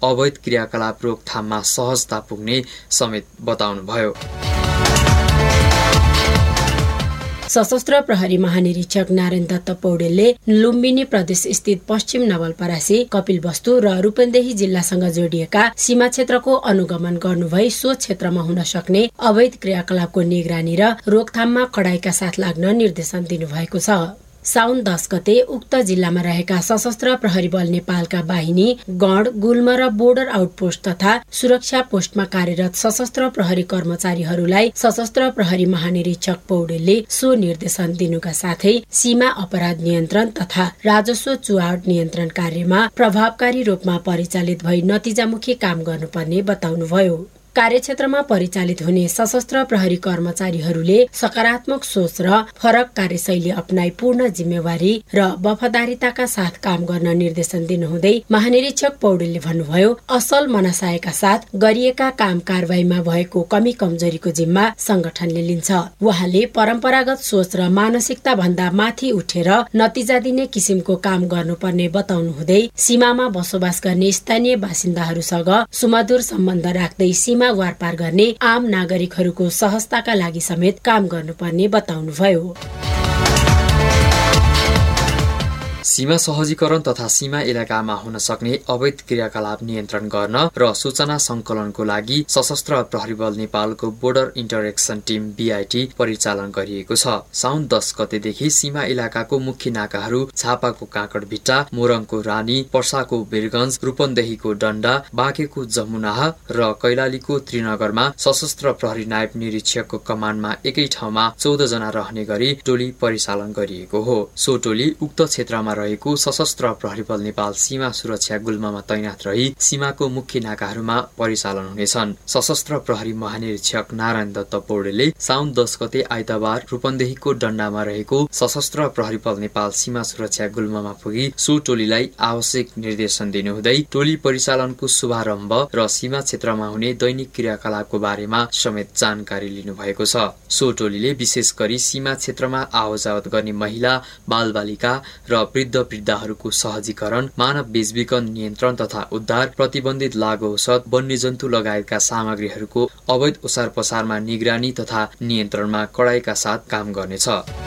अवैध क्रियाकलाप रोकथाममा सहजता पुग्ने समेत बताउनुभयो। सशस्त्र प्रहरी महानिरीक्षक नारायण दत्त पौडेलले लुम्बिनी प्रदेश स्थित पश्चिम नवलपरासी, कपिलवस्तु र रूपन्देही जिल्लासँग जोडिएका सीमा क्षेत्रको अनुगमन गर्नुभई सो क्षेत्रमा हुन सक्ने अवैध क्रियाकलापको निगरानी र रोकथाममा कडाइका साथ लाग्न निर्देशन दिनुभएको छ। साउन 10 गते उक्त जिल्लामा रहेका सशस्त्र प्रहरी बल नेपालका बाहिनी, गण, गुल्म र बोर्डर आउटपोस्ट तथा सुरक्षा पोस्टमा कार्यरत सशस्त्र प्रहरी कर्मचारीहरूलाई सशस्त्र प्रहरी महानिरीक्षक पौडेलले सो निर्देशन दिनुका साथै सीमा अपराध नियन्त्रण तथा राजस्व चुहावट नियन्त्रण कार्यमा प्रभावकारी रूपमा परिचालित भई नतिजामुखी काम गर्नुपर्ने बताउनुभयो। कार्यक्षेत्रमा परिचालित हुने सशस्त्र प्रहरी कर्मचारीहरूले सकारात्मक सोच र फरक कार्यशैली अपनाई पूर्ण जिम्मेवारी र वफादारीताका साथ काम गर्न निर्देशन दिनुहुँदै महानिरीक्षक पौडेलले भन्नुभयो, असल मनसायका साथ गरिएका काम कारबाहीमा भएको कमी कमजोरीको जिम्मा संगठनले लिन्छ। उहाँले परम्परागत सोच र मानसिकता भन्दा माथि उठेर नतिजा दिने किसिमको काम गर्नुपर्ने बताउनुहुँदै सीमामा बसोबास गर्ने स्थानीय बासिन्दाहरूसँग सुमधुर सम्बन्ध राख्दै सीमा वारपार गर्ने आम नागरिकहरूको सहजताका लागि समेत काम गर्नुपर्ने बताउनुभयो। सीमा सहजीकरण तथा सीमा इलाकामा हुन सक्ने अवैध क्रियाकलाप नियन्त्रण गर्न र सूचना संकलनको लागि सशस्त्र प्रहरी बल नेपालको बोर्डर इन्टरेक्सन टिम BIT परिचालन गरिएको छ। साउन 10 गतेदेखि सीमा इलाकाको मुख्य नाकाहरू झापाको काँकडभिट्टा, मोरङको रानी, पर्साको वीरगञ्ज, रूपन्देहीको डण्डा, बाँकेको जमुनाह र कैलालीको त्रिनगरमा सशस्त्र प्रहरी नायब निरीक्षकको कमानमा एकै ठाउँमा 14 जना रहने गरी टोली परिचालन गरिएको हो। सो टोली उक्त क्षेत्रमा रहेको सशस्त्र प्रहरी बल नेपाल सीमा सुरक्षा गुल्ममा तैनात रही सीमाको मुख्य नाकाहरूमा परिचालन हुनेछन्। सशस्त्र प्रहरी महानिरीक्षक नारायण दत्त पौडेलले साउन 10 गते आइतबार रूपन्देहीको डण्डामा रहेको सशस्त्र प्रहरी बल नेपाल सीमा सुरक्षा गुल्ममा पुगी सो टोलीलाई आवश्यक निर्देशन दिनुहुँदै टोली परिचालनको शुभारम्भ र सीमा क्षेत्रमा हुने दैनिक क्रियाकलापको बारेमा समेत जानकारी लिनुभएको छ। सो टोलीले विशेष गरी सीमा क्षेत्रमा आवजावत गर्ने महिला, बालबालिका र वृद्धहरूको सहजीकरण, मानव बेचबिखन नियन्त्रण तथा उद्धार, प्रतिबन्धित लागु औषध, वन्यजन्तु लगायतका सामग्रीहरूको अवैध ओसार पसारमा निगरानी तथा नियन्त्रणमा कडाइका साथ काम गर्नेछ।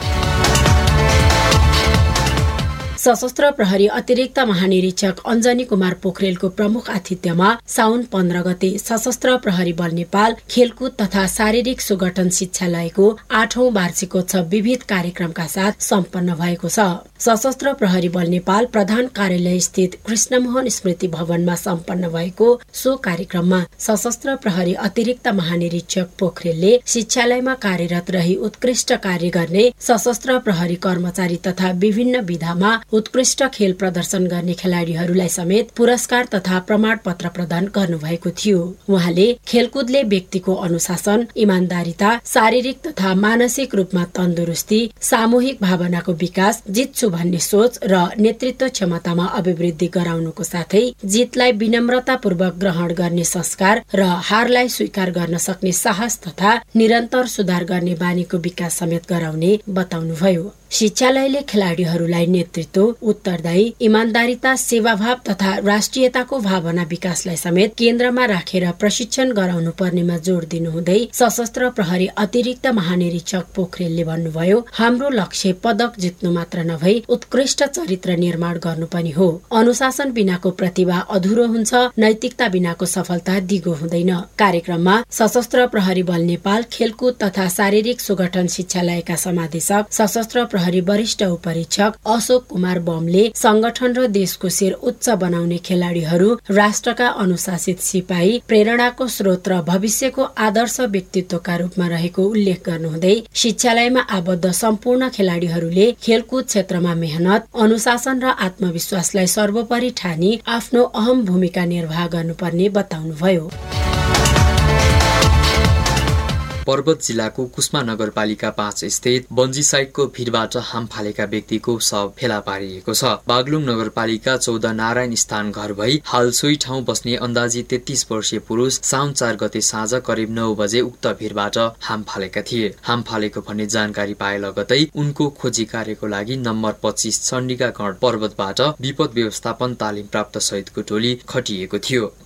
सशस्त्र प्रहरी अतिरिक्त महानिरीक्षक अञ्जनी कुमार पोखरेलको प्रमुख आतिथ्यमा साउन 15 गते सशस्त्र प्रहरी बल नेपाल खेलकुद तथा शारीरिक सुगठन शिक्षालयको 8औं वार्षिकोत्सव विविध कार्यक्रमका साथ सम्पन्न भएको छ। सशस्त्र प्रहरी बल नेपाल प्रधान कार्यालय स्थित कृष्णमोहन स्मृति भवनमा सम्पन्न भएको सो कार्यक्रममा सशस्त्र प्रहरी अतिरिक्त महानिरीक्षक पोखरेलले शिक्षालयमा कार्यरत रही उत्कृष्ट कार्य गर्ने सशस्त्र प्रहरी कर्मचारी तथा विभिन्न विधामा उत्कृष्ट खेल प्रदर्शन गर्ने खेलाडीहरूलाई समेत पुरस्कार तथा प्रमाण पत्र प्रदान गर्नुभएको थियो। उहाँले खेलकुदले व्यक्तिको अनुशासन, इमान्दारिता, शारीरिक तथा मानसिक रूपमा तन्दुरुस्ती, सामूहिक भावनाको विकास, जित्छु भन्ने सोच र नेतृत्व क्षमतामा अभिवृद्धि गराउनुको साथै जितलाई विनम्रतापूर्वक ग्रहण गर्ने संस्कार र हारलाई स्वीकार गर्न सक्ने साहस तथा निरन्तर सुधार गर्ने बानीको विकास समेत गराउने बताउनुभयो। शिक्षालयले खेलाडीहरूलाई नेतृत्व, उत्तरदायी, इमान्दारिता, सेवाभाव तथा राष्ट्रियताको भावना विकासलाई समेत केन्द्रमा राखेर प्रशिक्षण गराउनु पर्नेमा जोड़ दिनुहुँदै सशस्त्र प्रहरी अतिरिक्त महानिरीक्षक पोखरेलले भन्नुभयो, हाम्रो लक्ष्य पदक जित्नु मात्र नभई उत्कृष्ट चरित्र निर्माण गर्नु पनि हो। अनुशासन बिनाको प्रतिभा अधुरो हुन्छ, नैतिकता बिनाको सफलता दिगो हुँदैन। कार्यक्रममा सशस्त्र प्रहरी बल नेपाल खेलकुद तथा शारीरिक सुगठन शिक्षालयका समादेशक सशस्त्र प्रहरी वरिष्ठ उपरीक्षक अशोक कुमार बमले संगठन र देशको शिर उच्च बनाउने खेलाडीहरू राष्ट्रका अनुशासित सिपाही, प्रेरणाको स्रोत र भविष्यको आदर्श व्यक्तित्वका रूपमा रहेको उल्लेख गर्नुहुँदै शिक्षालयमा आबद्ध सम्पूर्ण खेलाडीहरूले खेलकुद क्षेत्रमा मेहनत, अनुशासन र आत्मविश्वासलाई सर्वोपरि ठानी आफ्नो अहम भूमिका निर्वाह गर्नुपर्ने बताउनुभयो। पर्वत जिल्लाको कुस्मा नगरपालिका 5 स्थित बन्जी साइटको भिरबाट हाम फालेका व्यक्तिको शव फेला पारिएको छ। बागलुङ नगरपालिका 14 नारायण स्थान घर भई हाल सोही ठाउँ बस्ने अन्दाजी 33 वर्षीय पुरुष साउन 4 गते साँझ करिब 9 बजे उक्त भिरबाट हाम फालेका थिए। हाम फालेको भन्ने जानकारी पाए लगतै उनको खोजी कार्यको लागि नम्बर 25 चण्डिका गढ पर्वतबाट विपद व्यवस्थापन तालिम प्राप्त सहितको टोली खटिएको थियो।